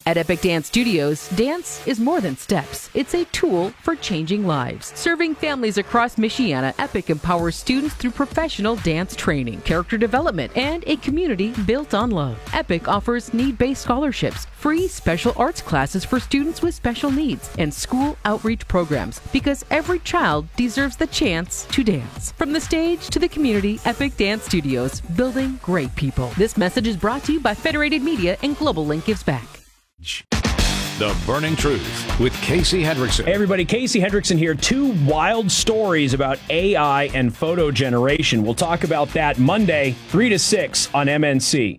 At Epic Dance Studios, dance is more than steps. It's a tool for changing lives. Serving families across Michiana, Epic empowers students through professional dance training, character development, and a community built on love. Epic offers need-based scholarships, free special arts classes for students with special needs, and school outreach programs, because every child deserves the chance to dance. From the stage to the community, Epic Dance Studios, building great people. This message is brought to you by Federated Media and Global Link Gives Back. The Burning Truth with Casey Hendrickson. Hey everybody, Casey Hendrickson here. 2 wild stories about AI and photo generation. We'll talk about that Monday, 3 to 6 on MNC.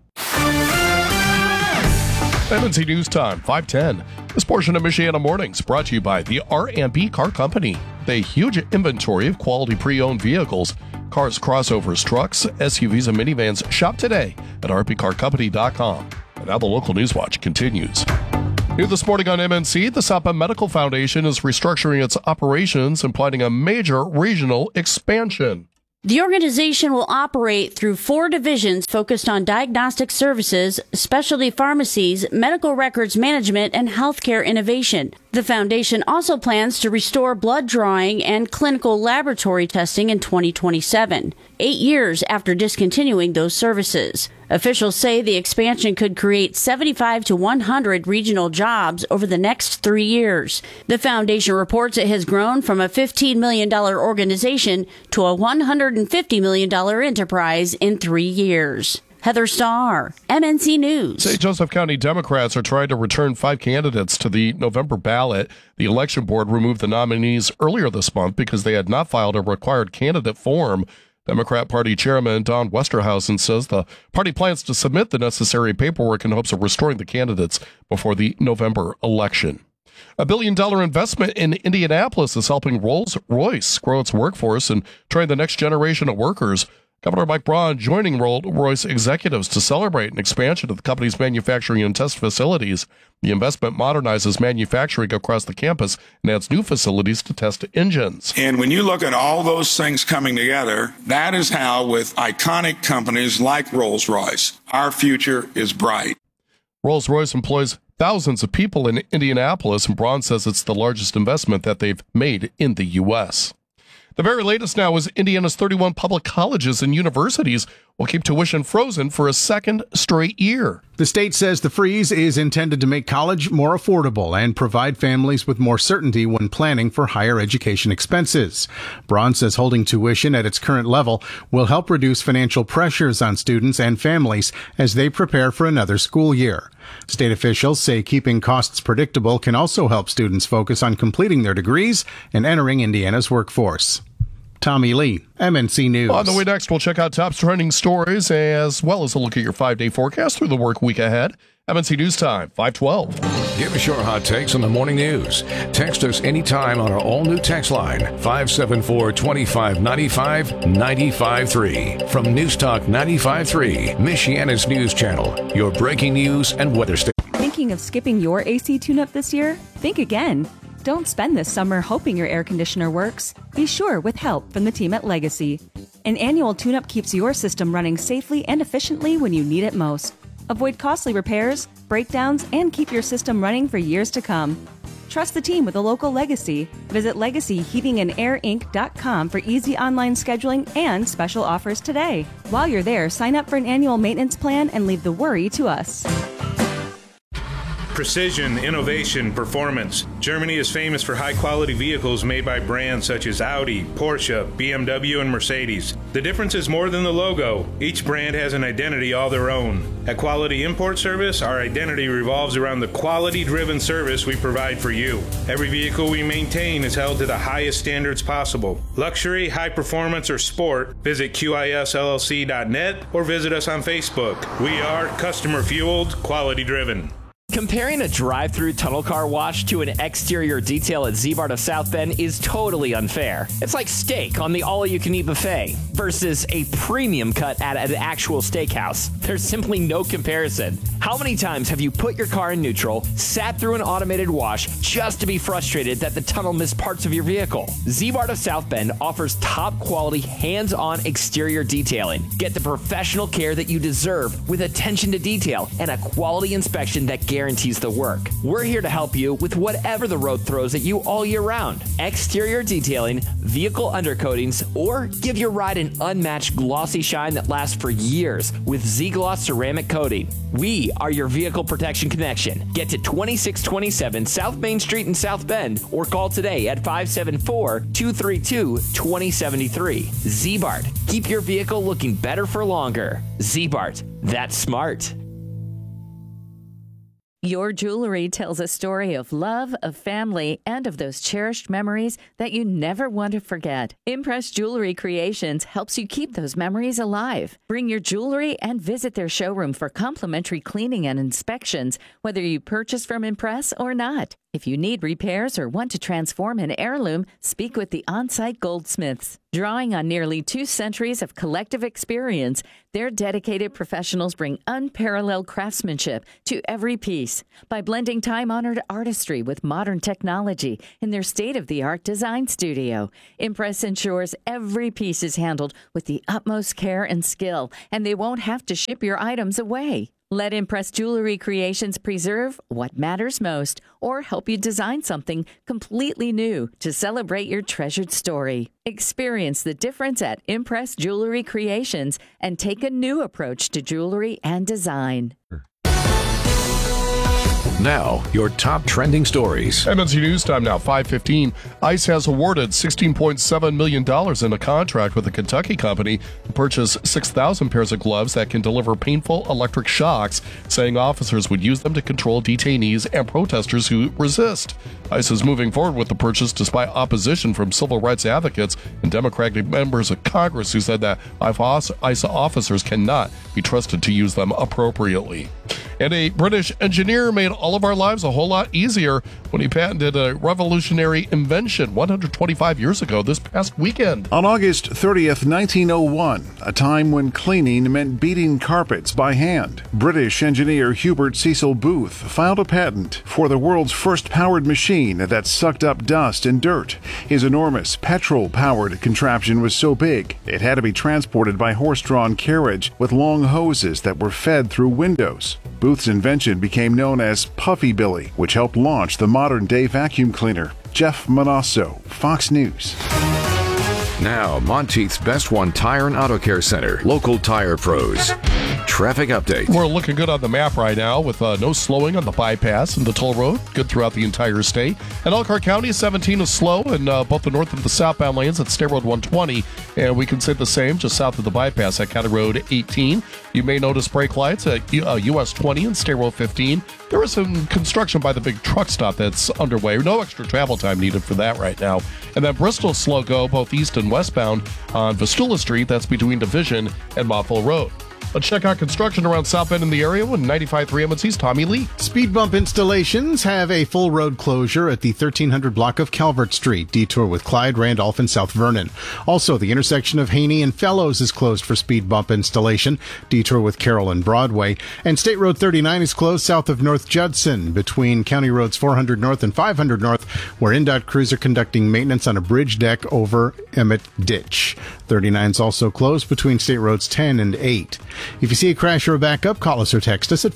MNC News Time, 5:10. This portion of Michiana Mornings brought to you by the R&B Car Company. They huge inventory of quality pre-owned vehicles, cars, crossovers, trucks, SUVs, and minivans. Shop today at rbcarcompany.com. And now the local News Watch continues. New this morning on MNC, the Sapa Medical Foundation is restructuring its operations and planning a major regional expansion. The organization will operate through 4 divisions focused on diagnostic services, specialty pharmacies, medical records management, and healthcare innovation. The foundation also plans to restore blood drawing and clinical laboratory testing in 2027, 8 years after discontinuing those services. Officials say the expansion could create 75 to 100 regional jobs over the next 3 years. The foundation reports it has grown from a $15 million organization to a $150 million enterprise in 3 years. Heather Starr, MNC News. St. Joseph County Democrats are trying to return 5 candidates to the November ballot. The election board removed the nominees earlier this month because they had not filed a required candidate form. Democrat Party Chairman Don Westerhausen says the party plans to submit the necessary paperwork in hopes of restoring the candidates before the November election. A $1 billion investment in Indianapolis is helping Rolls-Royce grow its workforce and train the next generation of workers. Governor Mike Braun joining Rolls-Royce executives to celebrate an expansion of the company's manufacturing and test facilities. The investment modernizes manufacturing across the campus and adds new facilities to test engines. And when you look at all those things coming together, that is how, with iconic companies like Rolls-Royce, our future is bright. Rolls-Royce employs thousands of people in Indianapolis, and Braun says it's the largest investment that they've made in the U.S. The very latest now is Indiana's 31 public colleges and universities will keep tuition frozen for a second straight year. The state says the freeze is intended to make college more affordable and provide families with more certainty when planning for higher education expenses. Braun says holding tuition at its current level will help reduce financial pressures on students and families as they prepare for another school year. State officials say keeping costs predictable can also help students focus on completing their degrees and entering Indiana's workforce. Tommy Lee, MNC News. On the way next, we'll check out top trending stories as well as a look at your 5-day forecast through the work week ahead. MNC News Time, 5:12. Give us your hot takes on the morning news. Text us anytime on our all-new text line, 574-2595-95.3. From News Talk 95.3, Michiana's news channel, your breaking news and weather station. Thinking of skipping your AC tune-up this year? Think again. Don't spend this summer hoping your air conditioner works. Be sure with help from the team at Legacy. An annual tune-up keeps your system running safely and efficiently when you need it most. Avoid costly repairs, breakdowns, and keep your system running for years to come. Trust the team with a local Legacy. Visit LegacyHeatingandAirInc.com for easy online scheduling and special offers today. While you're there, sign up for an annual maintenance plan and leave the worry to us. Precision, innovation, performance. Germany is famous for high-quality vehicles made by brands such as Audi, Porsche, BMW, and Mercedes. The difference is more than the logo. Each brand has an identity all their own. At Quality Import Service, our identity revolves around the quality-driven service we provide for you. Every vehicle we maintain is held to the highest standards possible. Luxury, high performance, or sport, visit QISLLC.net or visit us on Facebook. We are customer-fueled, quality-driven. Comparing a drive-through tunnel car wash to an exterior detail at Z-Mart of South Bend is totally unfair. It's like steak on the all-you-can-eat buffet versus a premium cut at an actual steakhouse. There's simply no comparison. How many times have you put your car in neutral, sat through an automated wash just to be frustrated that the tunnel missed parts of your vehicle? Z-Mart of South Bend offers top-quality, hands-on exterior detailing. Get the professional care that you deserve with attention to detail and a quality inspection that guarantees guarantees the work. We're here to help you with whatever the road throws at you all year round. Exterior detailing, vehicle undercoatings, or give your ride an unmatched glossy shine that lasts for years with Z-Gloss ceramic coating. We are your vehicle protection connection. Get to 2627 South Main Street in South Bend or call today at 574-232-2073. Z-Bart. Keep your vehicle looking better for longer. Z-Bart. That's smart. Your jewelry tells a story of love, of family, and of those cherished memories that you never want to forget. Impress Jewelry Creations helps you keep those memories alive. Bring your jewelry and visit their showroom for complimentary cleaning and inspections, whether you purchase from Impress or not. If you need repairs or want to transform an heirloom, speak with the on-site goldsmiths. Drawing on nearly 2 centuries of collective experience, their dedicated professionals bring unparalleled craftsmanship to every piece. By blending time-honored artistry with modern technology in their state-of-the-art design studio, Impress ensures every piece is handled with the utmost care and skill, and they won't have to ship your items away. Let Impress Jewelry Creations preserve what matters most or help you design something completely new to celebrate your treasured story. Experience the difference at Impress Jewelry Creations and take a new approach to jewelry and design. Now, your top trending stories. MNC News Time now, 5:15. ICE has awarded $16.7 million in a contract with a Kentucky company to purchase 6,000 pairs of gloves that can deliver painful electric shocks, saying officers would use them to control detainees and protesters who resist. ICE is moving forward with the purchase despite opposition from civil rights advocates and Democratic members of Congress who said that ICE officers cannot be trusted to use them appropriately. And a British engineer made all of our lives a whole lot easier when he patented a revolutionary invention 125 years ago this past weekend. On August 30th, 1901, a time when cleaning meant beating carpets by hand, British engineer Hubert Cecil Booth filed a patent for the world's first powered machine that sucked up dust and dirt. His enormous petrol-powered contraption was so big, it had to be transported by horse-drawn carriage with long hoses that were fed through windows. Booth's invention became known as Puffy Billy, which helped launch the modern-day vacuum cleaner. Jeff Manasso, Fox News. Now, Monteith's Best One Tire and Auto Care Center. Local tire pros. Traffic update. We're looking good on the map right now with no slowing on the bypass and the toll road. Good throughout the entire state. In Elkhart County, 17 is slow in both the north and the southbound lanes at State Road 120. And we can say the same just south of the bypass at County Road 18. You may notice brake lights at US 20 and State Road 15. There is some construction by the big truck stop that's underway. No extra travel time needed for that right now. And then Bristol slow go both east and westbound on Vistula Street. That's between Division and Moffville Road. Let's check out construction around South Bend in the area with 95.3 MNC's Tommy Lee. Speed bump installations have a full road closure at the 1300 block of Calvert Street, detour with Clyde, Randolph, and South Vernon. Also, the intersection of Haney and Fellows is closed for speed bump installation, detour with Carroll and Broadway. And State Road 39 is closed south of North Judson between County Roads 400 North and 500 North, where NDOT crews are conducting maintenance on a bridge deck over Emmett Ditch. 39 is also closed between State Roads 10 and 8. If you see a crash or a backup, call us or text us at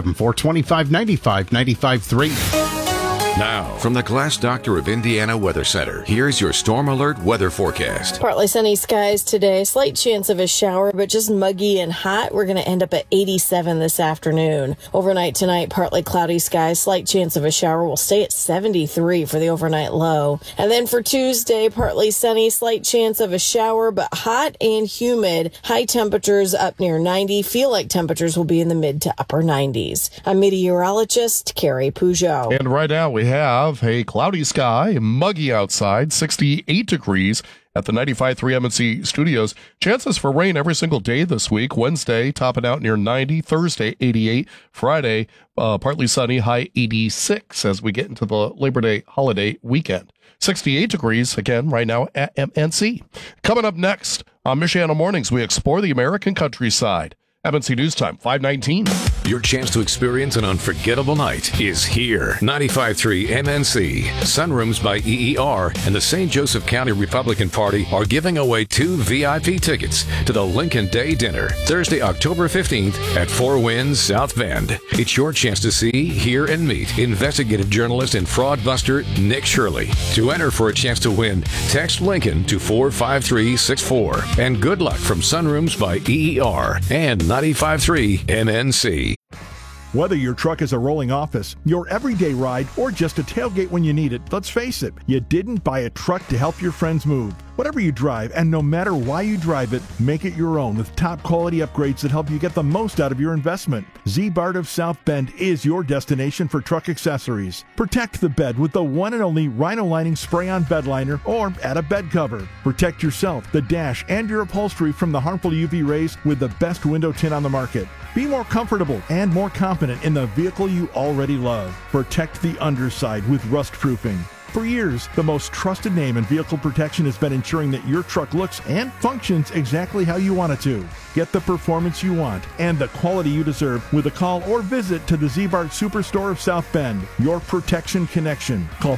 574-2595, 95.3. Now, from the Glass Doctor of Indiana Weather Center, here's your Storm Alert weather forecast. Partly sunny skies today. Slight chance of a shower, but just muggy and hot. We're going to end up at 87 this afternoon. Overnight tonight, partly cloudy skies. Slight chance of a shower. We'll stay at 73 for the overnight low. And then for Tuesday, partly sunny. Slight chance of a shower, but hot and humid. High temperatures up near 90. Feel like temperatures will be in the mid to upper 90s. I'm meteorologist Carrie Peugeot. And right now we have a cloudy sky, muggy outside, 68 degrees at the 95.3 MNC studios. Chances for rain every single day this week. Wednesday, topping out near 90. Thursday, 88. Friday, partly sunny, high 86 as we get into the Labor Day holiday weekend. 68 degrees, again, right now at MNC. Coming up next on Michiana Mornings, we explore the American countryside MNC News Time, 5:19. Your chance to experience an unforgettable night is here. 95.3 MNC, Sunrooms by EER, and the St. Joseph County Republican Party are giving away 2 VIP tickets to the Lincoln Day Dinner, Thursday, October 15th at Four Winds, South Bend. It's your chance to see, hear, and meet investigative journalist and fraud buster Nick Shirley. To enter for a chance to win, text Lincoln to 45364. And good luck from Sunrooms by EER and 95.3 MNC. Whether your truck is a rolling office, your everyday ride, or just a tailgate when you need it, let's face it, you didn't buy a truck to help your friends move. Whatever you drive, and no matter why you drive it, make it your own with top quality upgrades that help you get the most out of your investment. Z-Bart of South Bend is your destination for truck accessories. Protect the bed with the one and only Rhino Lining Spray-On Bed Liner or add a bed cover. Protect yourself, the dash, and your upholstery from the harmful UV rays with the best window tint on the market. Be more comfortable and more confident in the vehicle you already love. Protect the underside with rust proofing. For years, the most trusted name in vehicle protection has been ensuring that your truck looks and functions exactly how you want it to. Get the performance you want and the quality you deserve with a call or visit to the Z-Bart Superstore of South Bend. Your protection connection. Call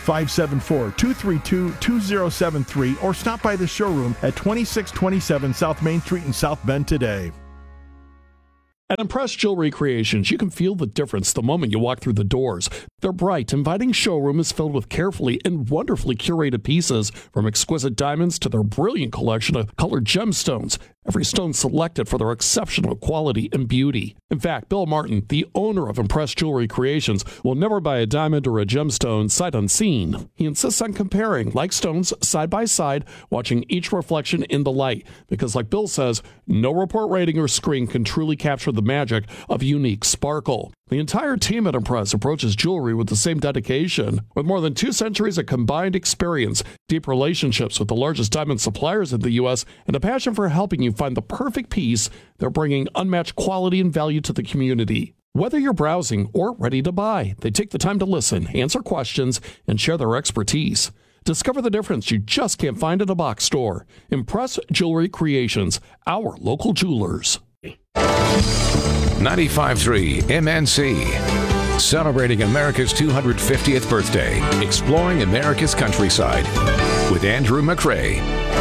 574-232-2073 or stop by the showroom at 2627 South Main Street in South Bend today. At Impress Jewelry Creations, you can feel the difference the moment you walk through the doors. Their bright, inviting showroom is filled with carefully and wonderfully curated pieces, from exquisite diamonds to their brilliant collection of colored gemstones. Every stone selected for their exceptional quality and beauty. In fact, Bill Martin, the owner of Impress Jewelry Creations, will never buy a diamond or a gemstone sight unseen. He insists on comparing like stones side by side, watching each reflection in the light, because like Bill says, no report rating or screen can truly capture the magic of unique sparkle. The entire team at Impress approaches jewelry with the same dedication. With more than 2 centuries of combined experience, deep relationships with the largest diamond suppliers in the U.S., and a passion for helping you find the perfect piece, they're bringing unmatched quality and value to the community. Whether you're browsing or ready to buy, they take the time to listen, answer questions, and share their expertise. Discover the difference you just can't find at a box store. Impress Jewelry Creations, our local jewelers. 95.3 MNC. Celebrating America's 250th birthday. Exploring America's countryside. With Andrew McRae.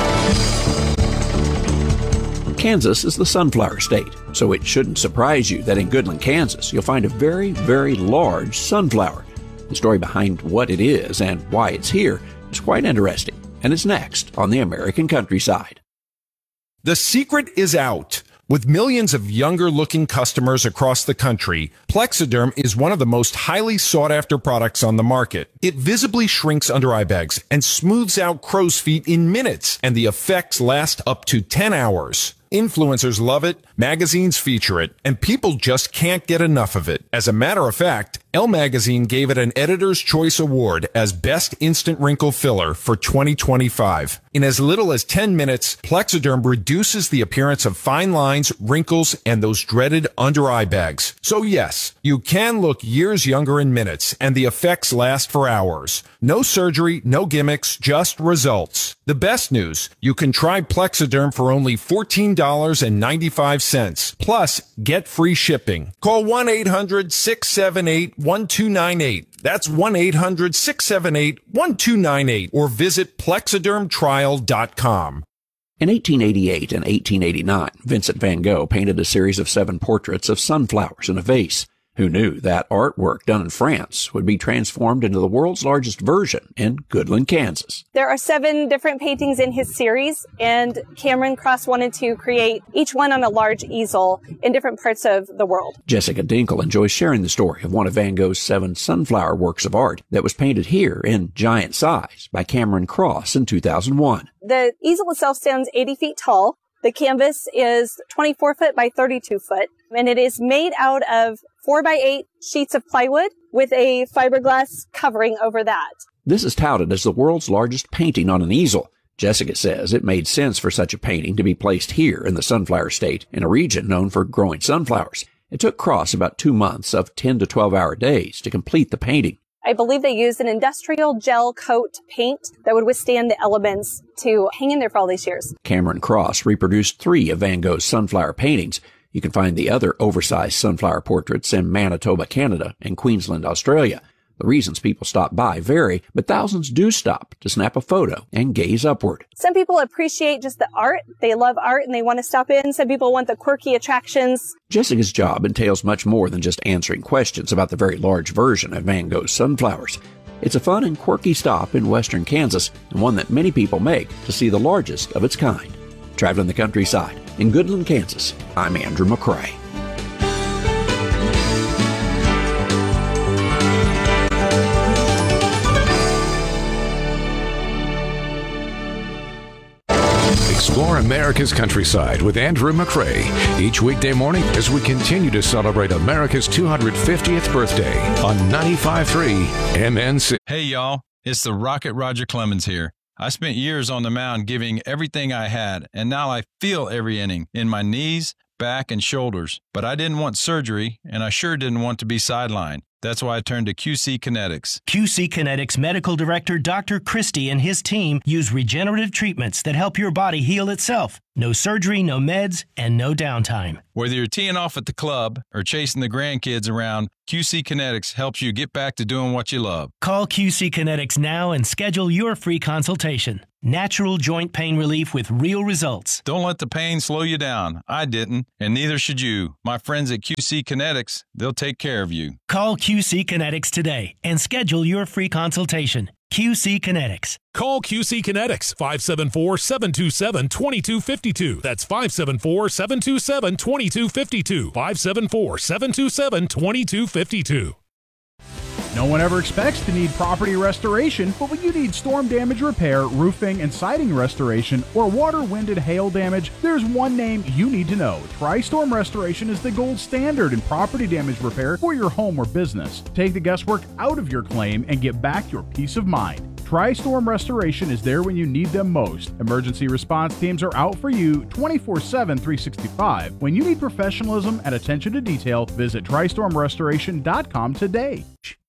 Kansas is the sunflower state, so it shouldn't surprise you that in Goodland, Kansas, you'll find a very, very large sunflower. The story behind what it is and why it's here is quite interesting, and is next on the American Countryside. The secret is out. With millions of younger-looking customers across the country, Plexiderm is one of the most highly sought-after products on the market. It visibly shrinks under eye bags and smooths out crow's feet in minutes, and the effects last up to 10 hours. Influencers love it, magazines feature it, and people just can't get enough of it. As a matter of fact, Elle Magazine gave it an Editor's Choice Award as Best Instant Wrinkle Filler for 2025. In as little as 10 minutes, Plexiderm reduces the appearance of fine lines, wrinkles, and those dreaded under-eye bags. So yes, you can look years younger in minutes, and the effects last for hours. No surgery, no gimmicks, just results. The best news, you can try Plexiderm for only $14.95. Plus, get free shipping. Call 1-800-678-1298. That's 1-800-678-1298. Or visit plexidermtrial.com. In 1888 and 1889, Vincent van Gogh painted a series of 7 portraits of sunflowers in a vase. Who knew that artwork done in France would be transformed into the world's largest version in Goodland, Kansas? There are 7 different paintings in his series, and Cameron Cross wanted to create each one on a large easel in different parts of the world. Jessica Dinkle enjoys sharing the story of one of Van Gogh's 7 sunflower works of art that was painted here in giant size by Cameron Cross in 2001. The easel itself stands 80 feet tall. The canvas is 24 foot by 32 foot, and it is made out of 4x8 sheets of plywood with a fiberglass covering over that. This is touted as the world's largest painting on an easel. Jessica says it made sense for such a painting to be placed here in the Sunflower State, in a region known for growing sunflowers. It took Cross about 2 months of 10 to 12-hour days to complete the painting. I believe they used an industrial gel coat paint that would withstand the elements to hang in there for all these years. Cameron Cross reproduced 3 of Van Gogh's sunflower paintings. You can find the other oversized sunflower portraits in Manitoba, Canada, and Queensland, Australia. The reasons people stop by vary, but thousands do stop to snap a photo and gaze upward. Some people appreciate just the art. They love art and they want to stop in. Some people want the quirky attractions. Jessica's job entails much more than just answering questions about the very large version of Van Gogh's sunflowers. It's a fun and quirky stop in western Kansas, and one that many people make to see the largest of its kind. Traveling the countryside in Goodland, Kansas, I'm Andrew McCrae. Explore America's countryside with Andrew McCrae each weekday morning as we continue to celebrate America's 250th birthday on 95.3 MNC. Hey, y'all. It's the Rocket Roger Clemens here. I spent years on the mound giving everything I had, and now I feel every inning in my knees, back, and shoulders. But I didn't want surgery, and I sure didn't want to be sidelined. That's why I turned to QC Kinetics. QC Kinetics Medical Director Dr. Christie and his team use regenerative treatments that help your body heal itself. No surgery, no meds, and no downtime. Whether you're teeing off at the club or chasing the grandkids around, QC Kinetics helps you get back to doing what you love. Call QC Kinetics now and schedule your free consultation. Natural joint pain relief with real results. Don't let the pain slow you down. I didn't, and neither should you. My friends at QC Kinetics, they'll take care of you. Call QC Kinetics today and schedule your free consultation. QC Kinetics. Call QC Kinetics, 574-727-2252. That's 574-727-2252. 574-727-2252. No one ever expects to need property restoration, but when you need storm damage repair, roofing and siding restoration, or water, wind, and hail damage, there's one name you need to know. TriStorm Restoration is the gold standard in property damage repair for your home or business. Take the guesswork out of your claim and get back your peace of mind. TriStorm Restoration is there when you need them most. Emergency response teams are out for you 24/7, 365. When you need professionalism and attention to detail, visit TriStormRestoration.com today.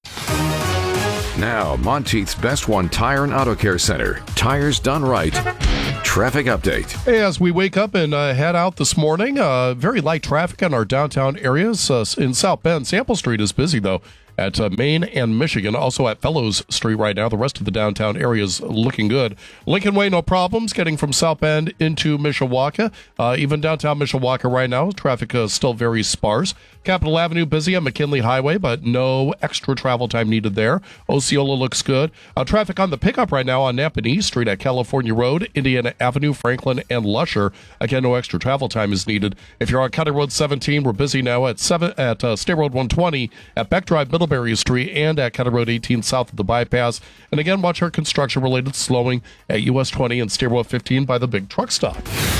Now, Monteith's Best One Tire and Auto Care Center. Tires done right. Traffic update. Hey, as we wake up and head out this morning, very light traffic in our downtown areas. In South Bend, Sample Street is busy, though, at Main and Michigan. Also at Fellows Street right now. The rest of the downtown area is looking good. Lincoln Way, no problems getting from South Bend into Mishawaka. Even downtown Mishawaka right now, traffic is still very sparse. Capitol Avenue busy on McKinley Highway, but no extra travel time needed there. Osceola looks good. Traffic on the pickup right now on Knapp and East Street at California Road, Indiana Avenue, Franklin, and Lusher. Again, no extra travel time is needed. If you're on County Road 17, we're busy now at State Road 120, at Beck Drive, Middlebury Street, and at County Road 18 south of the bypass. And again, watch our construction-related slowing at US 20 and State Road 15 by the big truck stop.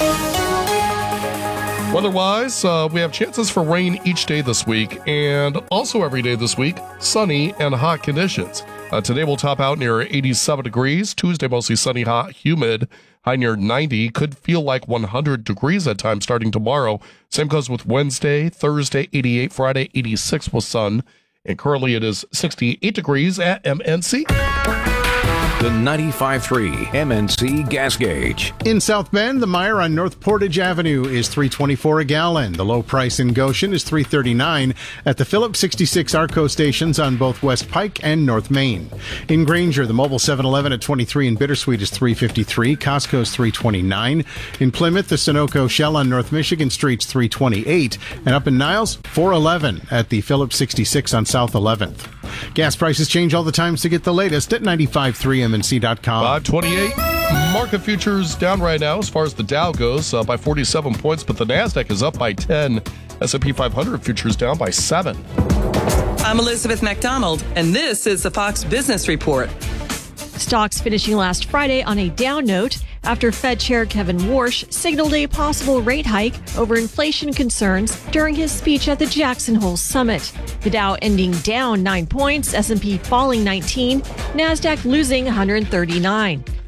Weather-wise, we have chances for rain each day this week, and also every day this week, sunny and hot conditions. Today will top out near 87 degrees. Tuesday, mostly sunny, hot, humid, high near 90. Could feel like 100 degrees at times starting tomorrow. Same goes with Wednesday, Thursday, 88, Friday, 86 with sun. And currently it is 68 degrees at MNC. The 95.3 MNC gas gauge. In South Bend, the Meijer on North Portage Avenue is $3.24 a gallon. The low price in Goshen is $3.39 at the Phillips 66 Arco stations on both West Pike and North Main. In Granger, the mobile 7-Eleven at 23 in Bittersweet is $3.53. Costco's $3.29. In Plymouth, the Sunoco Shell on North Michigan Street's $3.28. And up in Niles, $4.11 at the Phillips 66 on South 11th. Gas prices change all the time, so get the latest at 95.3MNC.com. 528. Market futures down right now as far as the Dow goes by 47 points, but the NASDAQ is up by 10. S&P 500 futures down by 7. I'm Elizabeth McDonald, and this is the Fox Business Report. Stocks finishing last Friday on a down note after Fed Chair Kevin Warsh signaled a possible rate hike over inflation concerns during his speech at the Jackson Hole Summit. The Dow ending down 9 points, S&P falling 19, NASDAQ losing 139.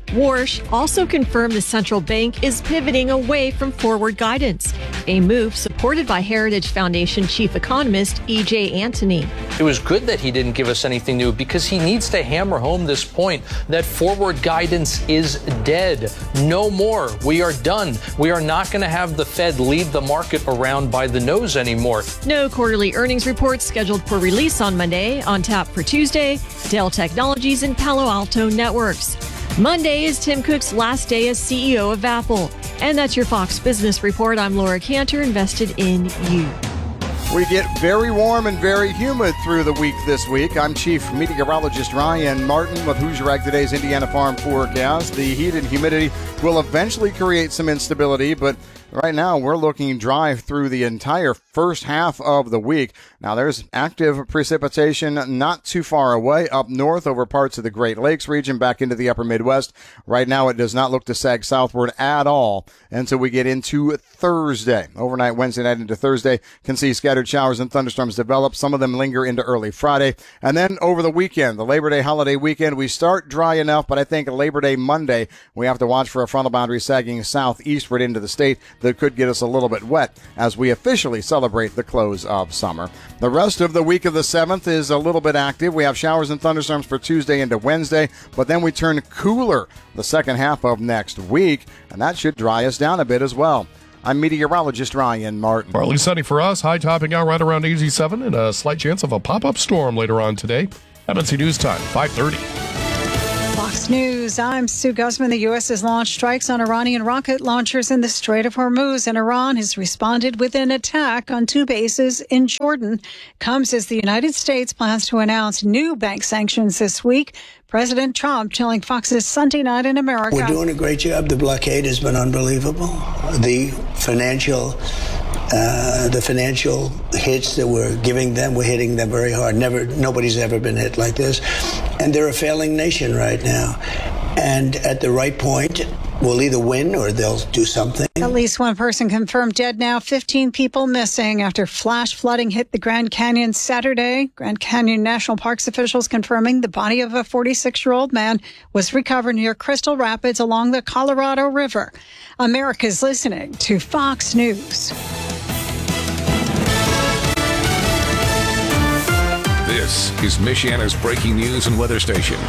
Warsh also confirmed the central bank is pivoting away from forward guidance, a move supported by Heritage Foundation chief economist E.J. Antony. It was good that he didn't give us anything new because he needs to hammer home this point that forward guidance is dead. No more. We are done. We are not going to have the Fed lead the market around by the nose anymore. No quarterly earnings reports scheduled for release on Monday. On tap for Tuesday, Dell Technologies and Palo Alto Networks. Monday is Tim Cook's last day as CEO of Apple. And that's your Fox Business Report. I'm Laura Cantor, invested in you. We get very warm and very humid through the week this week. I'm Chief Meteorologist Ryan Martin with Hoosier Ag Today's Indiana Farm Forecast. The heat and humidity will eventually create some instability, but right now we're looking dry through the entire first half of the week. Now there's active precipitation not too far away up north over parts of the Great Lakes region back into the upper Midwest. Right now it does not look to sag southward at all until we get into Thursday. Overnight Wednesday night into Thursday can see scattered showers and thunderstorms develop. Some of them linger into early Friday. And then over the weekend, the Labor Day holiday weekend, we start dry enough, but I think Labor Day Monday we have to watch for a frontal boundary sagging southeastward into the state that could get us a little bit wet as we officially celebrate the close of summer. The rest of the week of the 7th is a little bit active. We have showers and thunderstorms for Tuesday into Wednesday, but then we turn cooler the second half of next week, and that should dry us down a bit as well. I'm meteorologist Ryan Martin. Partly sunny for us, high topping out right around 87 and a slight chance of a pop-up storm later on today. MNC News Time, 5:30. Fox News, I'm Sue Guzman. The U.S. has launched strikes on Iranian rocket launchers in the Strait of Hormuz, and Iran has responded with an attack on 2 bases in Jordan. Comes as the United States plans to announce new bank sanctions this week. President Trump telling Fox's Sunday Night in America. We're doing a great job. The blockade has been unbelievable. The financial hits that we're giving them, we're hitting them very hard. Nobody's ever been hit like this. And they're a failing nation right now. And at the right point, we'll either win or they'll do something. At least one person confirmed dead now, 15 people missing after flash flooding hit the Grand Canyon Saturday. Grand Canyon National Parks officials confirming the body of a 46-year-old man was recovered near Crystal Rapids along the Colorado River. America's listening to Fox News. This is Michiana's breaking news and weather station.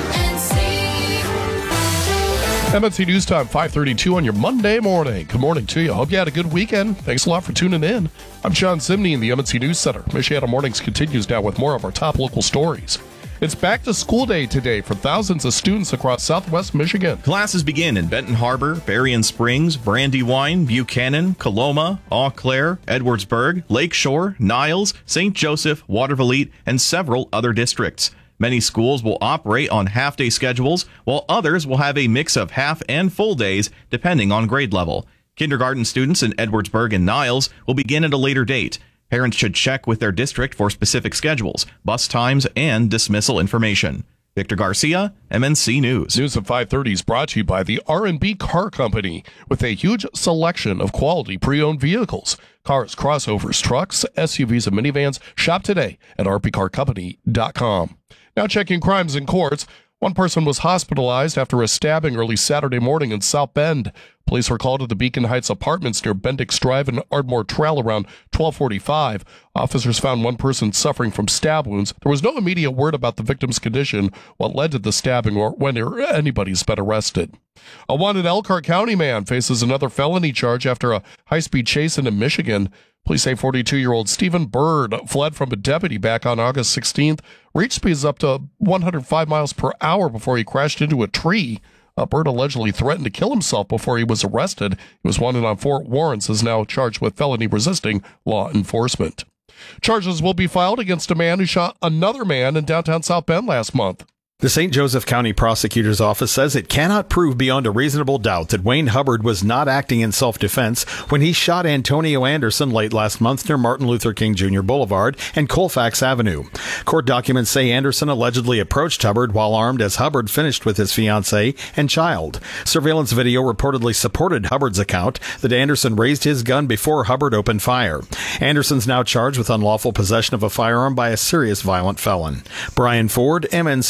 MNC News Time, 5:32 on your Monday morning. Good morning to you. Hope you had a good weekend. Thanks a lot for tuning in. I'm John Simney in the MNC News Center. Michiana Mornings continues now with more of our top local stories. It's back to school day today for thousands of students across Southwest Michigan. Classes begin in Benton Harbor, Berrien Springs, Brandywine, Buchanan, Coloma, Eau Claire, Edwardsburg, Lakeshore, Niles, St. Joseph, Watervliet, and several other districts. Many schools will operate on half-day schedules, while others will have a mix of half and full days, depending on grade level. Kindergarten students in Edwardsburg and Niles will begin at a later date. Parents should check with their district for specific schedules, bus times, and dismissal information. Victor Garcia, MNC News. News at 5:30 is brought to you by the R&B Car Company with a huge selection of quality pre-owned vehicles. Cars, crossovers, trucks, SUVs, and minivans. Shop today at rpcarcompany.com. Now checking crimes in courts. One person was hospitalized after a stabbing early Saturday morning in South Bend. Police were called to the Beacon Heights apartments near Bendix Drive and Ardmore Trail around 12:45. Officers found one person suffering from stab wounds. There was no immediate word about the victim's condition, what led to the stabbing, or when anybody's been arrested. A wanted Elkhart County man faces another felony charge after a high-speed chase into Michigan. Police say 42-year-old Stephen Bird fled from a deputy back on August 16th, reached speeds up to 105 miles per hour before he crashed into a tree. Bird allegedly threatened to kill himself before he was arrested. He was wanted on 4 warrants, is now charged with felony resisting law enforcement. Charges will be filed against a man who shot another man in downtown South Bend last month. The St. Joseph County Prosecutor's Office says it cannot prove beyond a reasonable doubt that Wayne Hubbard was not acting in self-defense when he shot Antonio Anderson late last month near Martin Luther King Jr. Boulevard and Colfax Avenue. Court documents say Anderson allegedly approached Hubbard while armed as Hubbard finished with his fiancée and child. Surveillance video reportedly supported Hubbard's account that Anderson raised his gun before Hubbard opened fire. Anderson's now charged with unlawful possession of a firearm by a serious violent felon. Brian Ford, MNC News.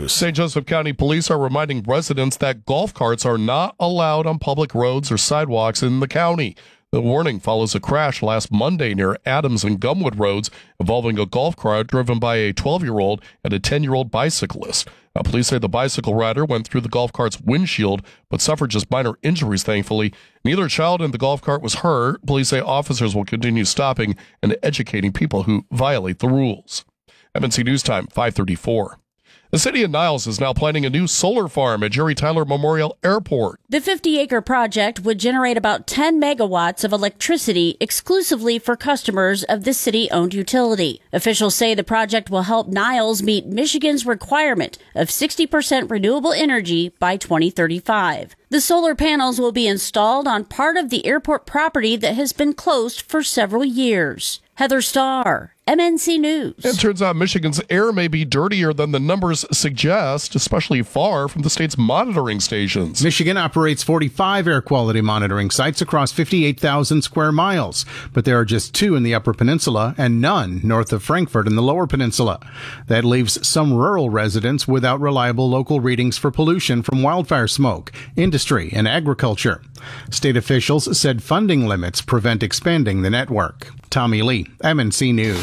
News. St. Joseph County Police are reminding residents that golf carts are not allowed on public roads or sidewalks in the county. The warning follows a crash last Monday near Adams and Gumwood roads involving a golf cart driven by a 12-year-old and a 10-year-old bicyclist. Police say the bicycle rider went through the golf cart's windshield but suffered just minor injuries, thankfully. Neither child in the golf cart was hurt. Police say officers will continue stopping and educating people who violate the rules. MNC News Time, 5:34. The city of Niles is now planning a new solar farm at Jerry Tyler Memorial Airport. The 50-acre project would generate about 10 megawatts of electricity exclusively for customers of the city-owned utility. Officials say the project will help Niles meet Michigan's requirement of 60% renewable energy by 2035. The solar panels will be installed on part of the airport property that has been closed for several years. Heather Starr, MNC News. It turns out Michigan's air may be dirtier than the numbers suggest, especially far from the state's monitoring stations. Michigan operates 45 air quality monitoring sites across 58,000 square miles, but there are just 2 in the Upper Peninsula and none north of Frankfort in the Lower Peninsula. That leaves some rural residents without reliable local readings for pollution from wildfire smoke, industry, and agriculture. State officials said funding limits prevent expanding the network. Tommy Lee, MNC News.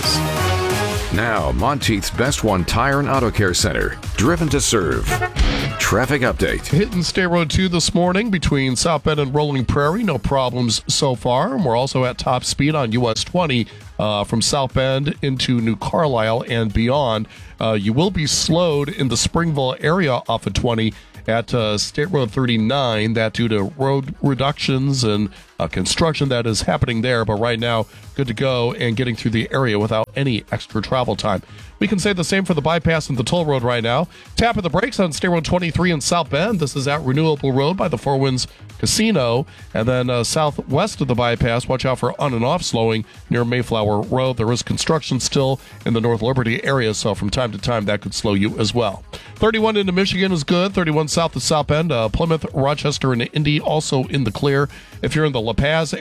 Now, Monteith's Best One Tire and Auto Care Center, driven to serve. Traffic update. Hitting State Road 2 this morning between South Bend and Rolling Prairie. No problems so far. And we're also at top speed on US 20 from South Bend into New Carlisle and beyond. You will be slowed in the Springville area off of 20 at State Road 39, that due to road reductions and construction that is happening there. But right now, good to go and getting through the area without any extra travel time. We can say the same for the bypass and the toll road right now. Tapping the brakes on State Road 23 in South Bend. This is at Renewable Road by the Four Winds Casino. And then southwest of the bypass, watch out for on and off slowing near Mayflower Road. There is construction still in the North Liberty area, so from time to time that could slow you as well. 31 into Michigan is good. 31 south of South Bend. Plymouth, Rochester, and Indy also in the clear. If you're in the La Paz